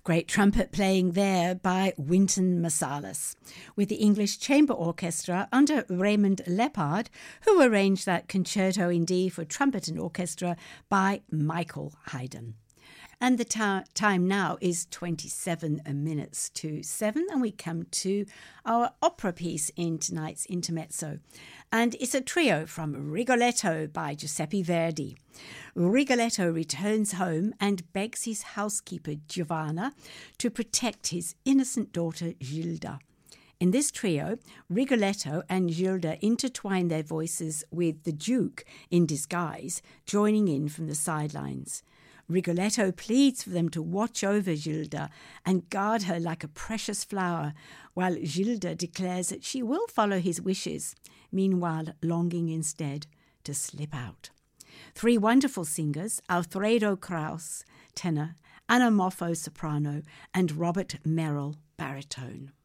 Great trumpet playing there by Wynton Marsalis, with the English Chamber Orchestra under Raymond Leppard, who arranged that Concerto in D for trumpet and orchestra by Michael Haydn. And the time now is 27 minutes to 7, and we come to our opera piece in tonight's intermezzo. And it's a trio from Rigoletto by Giuseppe Verdi. Rigoletto returns home and begs his housekeeper Giovanna to protect his innocent daughter Gilda. In this trio, Rigoletto and Gilda intertwine their voices with the Duke in disguise, joining in from the sidelines. Rigoletto pleads for them to watch over Gilda and guard her like a precious flower, while Gilda declares that she will follow his wishes, meanwhile longing instead to slip out. Three wonderful singers, Alfredo Kraus, tenor, Anna Moffo, soprano, and Robert Merrill, baritone.